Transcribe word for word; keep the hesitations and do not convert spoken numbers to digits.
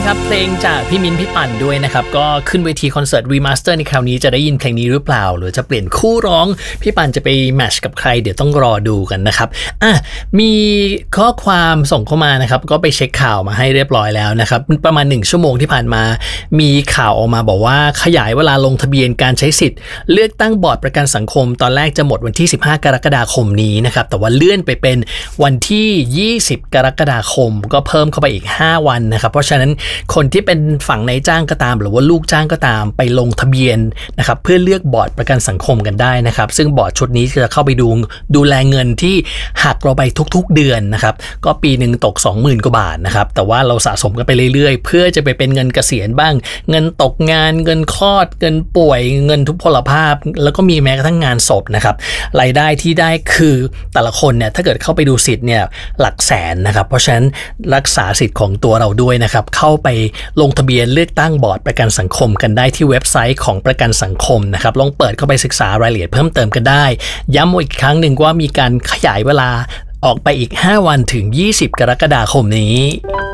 ครับเพลงจากพี่มิ้นพี่ปั่นด้วยนะครับก็ขึ้นเวทีคอนเสิร์ตรีมาสเตอร์ในคราวนี้จะได้ยินเพลงนี้หรือเปล่าหรือจะเปลี่ยนคู่ร้องพี่ปั่นจะไปแมทช์กับใครเดี๋ยวต้องรอดูกันนะครับอ่ะมีข้อความส่งเข้ามานะครับก็ไปเช็คข่าวมาให้เรียบร้อยแล้วนะครับประมาณหนึ่งชั่วโมงที่ผ่านมามีข่าวออกมาบอกว่าขยายเวลาลงทะเบียนการใช้สิทธิ์เลือกตั้งบอร์ดประกันสังคมตอนแรกจะหมดวันที่สิบห้ากรกฎาคมนี้นะครับแต่ว่าเลื่อนไปเป็นวันที่ยี่สิบกรกฎาคมก็เพิ่มเข้าไปอีกห้าวันนะครับเพราะฉะนั้นคนที่เป็นฝั่งนายจ้างก็ตามหรือว่าลูกจ้างก็ตามไปลงทะเบียนนะครับเพื่อเลือกบอร์ดประกันสังคมกันได้นะครับซึ่งบอร์ดชุดนี้จะเข้าไปดูดูแลเงินที่หักเราไปทุกๆเดือนนะครับก็ปีหนึ่งตก สองหมื่น กว่าบาทนะครับแต่ว่าเราสะสมกันไปเรื่อยๆเพื่อจะไปเป็นเงินเกษียณบ้างเงินตกงานเงินคลอดเงินป่วยเงินทุพพลภาพแล้วก็มีแม้กระทั่งงานศพนะครับรายได้ที่ได้คือแต่ละคนเนี่ยถ้าเกิดเข้าไปดูสิทธิ์เนี่ยหลักแสนนะครับเพราะฉะนั้นรักษาสิทธิ์ของตัวเราด้วยนะครับเข้าไปลงทะเบียนเลือกตั้งบอร์ดประกันสังคมกันได้ที่เว็บไซต์ของประกันสังคมนะครับลองเปิดเข้าไปศึกษารายละเอียดเพิ่มเติมกันได้ย้ำอีกครั้งหนึ่งว่ามีการขยายเวลาออกไปอีกห้าวันถึงยี่สิบกรกฎาคมนี้